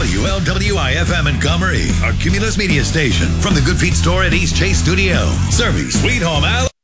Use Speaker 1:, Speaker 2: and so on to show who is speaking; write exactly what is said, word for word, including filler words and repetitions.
Speaker 1: W L W I F M Montgomery, our Cumulus Media Station. From the Good Feet store at East Chase Studio. Serving Sweet Home Alabama.